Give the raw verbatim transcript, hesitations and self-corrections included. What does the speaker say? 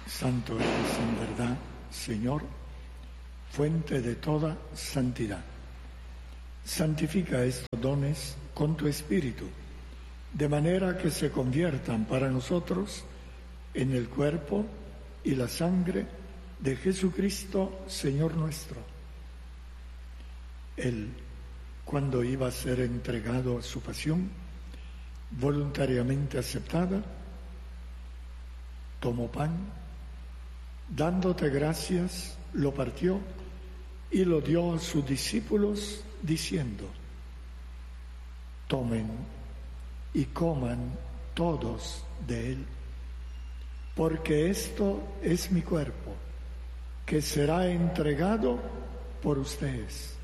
Santo eres en verdad, Señor, fuente de toda santidad. Santifica estos dones con tu Espíritu, de manera que se conviertan para nosotros en el cuerpo y la sangre de Jesucristo, Señor nuestro. Él, cuando iba a ser entregado a su pasión, voluntariamente aceptada, tomó pan, dándote gracias, lo partió y lo dio a sus discípulos, diciendo: tomen y coman todos de él, porque esto es mi cuerpo, que será entregado por ustedes.